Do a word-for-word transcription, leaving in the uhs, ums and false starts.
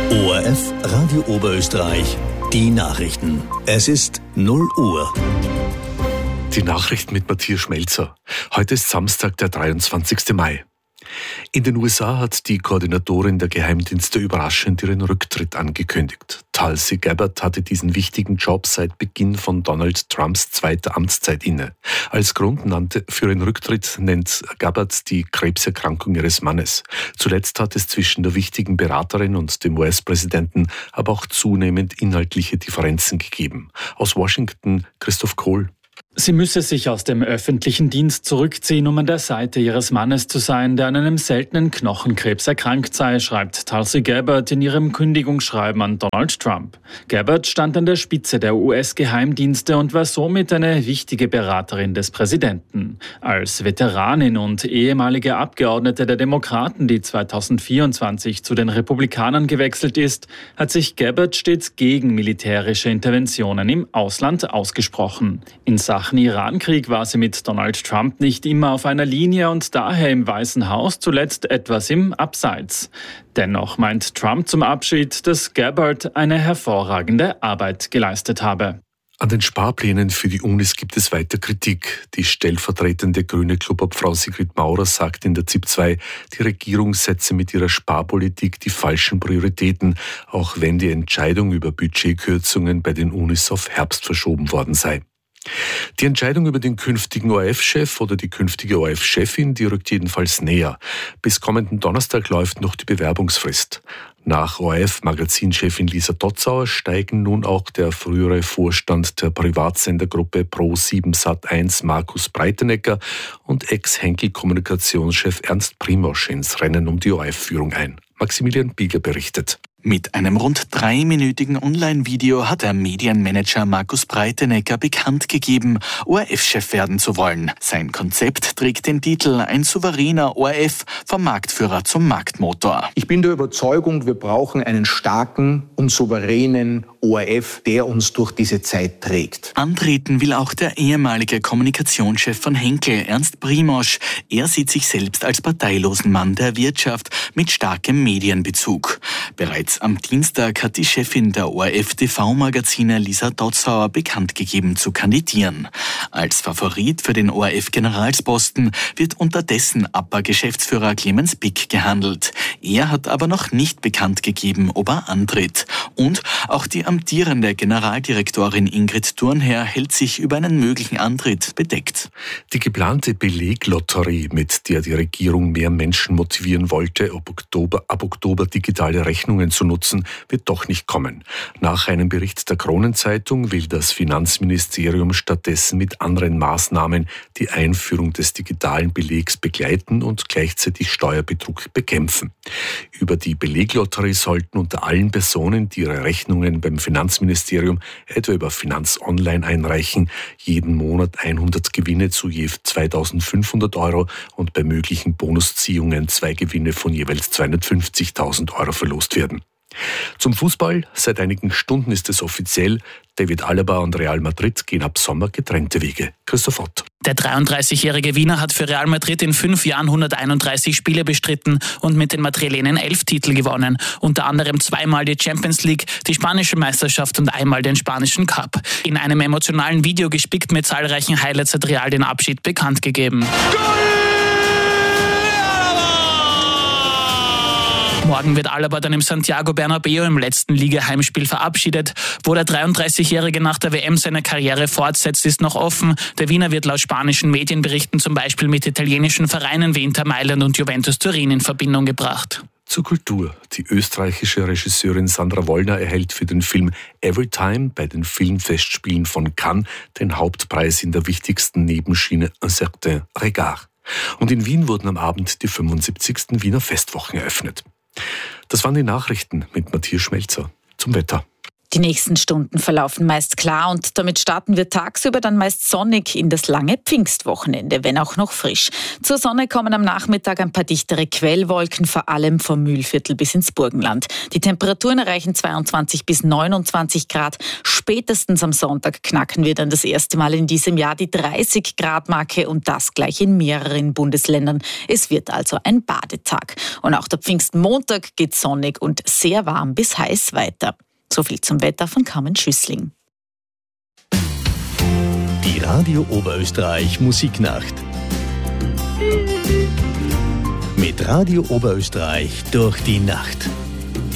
O R F Radio Oberösterreich, die Nachrichten. Es ist null Uhr. Die Nachrichten mit Matthias Schmelzer. Heute ist Samstag, der dreiundzwanzigste Mai. In den U S A hat die Koordinatorin der Geheimdienste überraschend ihren Rücktritt angekündigt. Tulsi Gabbard hatte diesen wichtigen Job seit Beginn von Donald Trumps zweiter Amtszeit inne. Als Grund nannte für ihren Rücktritt nennt Gabbard die Krebserkrankung ihres Mannes. Zuletzt hat es zwischen der wichtigen Beraterin und dem U S-Präsidenten aber auch zunehmend inhaltliche Differenzen gegeben. Aus Washington Christoph Kohl. Sie müsse sich aus dem öffentlichen Dienst zurückziehen, um an der Seite ihres Mannes zu sein, der an einem seltenen Knochenkrebs erkrankt sei, schreibt Tulsi Gabbard in ihrem Kündigungsschreiben an Donald Trump. Gabbard stand an der Spitze der U S-Geheimdienste und war somit eine wichtige Beraterin des Präsidenten. Als Veteranin und ehemalige Abgeordnete der Demokraten, die zweitausendvierundzwanzig zu den Republikanern gewechselt ist, hat sich Gabbard stets gegen militärische Interventionen im Ausland ausgesprochen. In Sachen Irankrieg war sie mit Donald Trump nicht immer auf einer Linie und daher im Weißen Haus zuletzt etwas im Abseits. Dennoch meint Trump zum Abschied, dass Gabbard eine hervorragende Arbeit geleistet habe. An den Sparplänen für die Unis gibt es weiter Kritik. Die stellvertretende grüne Klubobfrau Sigrid Maurer sagt in der Z I P zwei, die Regierung setze mit ihrer Sparpolitik die falschen Prioritäten, auch wenn die Entscheidung über Budgetkürzungen bei den Unis auf Herbst verschoben worden sei. Die Entscheidung über den künftigen O R F-Chef oder die künftige O R F-Chefin, die rückt jedenfalls näher. Bis kommenden Donnerstag läuft noch die Bewerbungsfrist. Nach O R F-Magazinchefin Lisa Dotzauer steigen nun auch der frühere Vorstand der Privatsendergruppe Pro sieben Sat eins Markus Breitenecker und Ex-Henkel-Kommunikationschef Ernst Primosch ins Rennen um die O R F-Führung ein. Maximilian Bieger berichtet. Mit einem rund dreiminütigen Online-Video hat der Medienmanager Markus Breitenecker bekannt gegeben, O R F-Chef werden zu wollen. Sein Konzept trägt den Titel »Ein souveräner O R F vom Marktführer zum Marktmotor«. Ich bin der Überzeugung, wir brauchen einen starken und souveränen O R F, der uns durch diese Zeit trägt. Antreten will auch der ehemalige Kommunikationschef von Henkel, Ernst Primosch. Er sieht sich selbst als parteilosen Mann der Wirtschaft mit starkem Medienbezug. Bereits am Dienstag hat die Chefin der O R F-T V-Magazine Lisa Dotzauer bekannt gegeben zu kandidieren. Als Favorit für den O R F-Generalsposten wird unterdessen A P A-Geschäftsführer Clemens Pick gehandelt. Er hat aber noch nicht bekannt gegeben, ob er antritt. Und auch die amtierende Generaldirektorin Ingrid Thurnherr hält sich über einen möglichen Antritt bedeckt. Die geplante Beleglotterie, mit der die Regierung mehr Menschen motivieren wollte, ab Oktober, ab Oktober digitale Rechnungen zu nutzen, wird doch nicht kommen. Nach einem Bericht der Kronenzeitung will das Finanzministerium stattdessen mit anderen Maßnahmen die Einführung des digitalen Belegs begleiten und gleichzeitig Steuerbetrug bekämpfen. Über die Beleglotterie sollten unter allen Personen, die ihre Rechnungen beim Finanzministerium etwa über Finanz Online einreichen, jeden Monat hundert Gewinne zu je zweitausendfünfhundert Euro und bei möglichen Bonusziehungen zwei Gewinne von jeweils zweihundertfünfzigtausend Euro verlost werden. Zum Fußball. Seit einigen Stunden ist es offiziell. David Alaba und Real Madrid gehen ab Sommer getrennte Wege. Christoph Ott. Der dreiunddreißigjährige Wiener hat für Real Madrid in fünf Jahren hunderteinunddreißig Spiele bestritten und mit den Madrilenen elf Titel gewonnen. Unter anderem zweimal die Champions League, die spanische Meisterschaft und einmal den spanischen Cup. In einem emotionalen Video gespickt mit zahlreichen Highlights hat Real den Abschied bekannt gegeben. Morgen wird Alaba dann im Santiago Bernabéu im letzten Liga-Heimspiel verabschiedet. Wo der dreiunddreißigjährige nach der W M seine Karriere fortsetzt, ist noch offen. Der Wiener wird laut spanischen Medienberichten zum Beispiel mit italienischen Vereinen wie Inter Mailand und Juventus Turin in Verbindung gebracht. Zur Kultur. Die österreichische Regisseurin Sandra Wollner erhält für den Film Everytime bei den Filmfestspielen von Cannes den Hauptpreis in der wichtigsten Nebenschiene Un certain regard. Und in Wien wurden am Abend die fünfundsiebzigsten Wiener Festwochen eröffnet. Das waren die Nachrichten mit Matthias Schmelzer. Zum Wetter. Die nächsten Stunden verlaufen meist klar und damit starten wir tagsüber dann meist sonnig in das lange Pfingstwochenende, wenn auch noch frisch. Zur Sonne kommen am Nachmittag ein paar dichtere Quellwolken, vor allem vom Mühlviertel bis ins Burgenland. Die Temperaturen erreichen zweiundzwanzig bis neunundzwanzig Grad. Spätestens am Sonntag knacken wir dann das erste Mal in diesem Jahr die dreißig Grad Marke und das gleich in mehreren Bundesländern. Es wird also ein Badetag. Und auch der Pfingstmontag geht sonnig und sehr warm bis heiß weiter. So viel zum Wetter von Carmen Schüssling. Die Radio Oberösterreich Musiknacht. Mit Radio Oberösterreich durch die Nacht.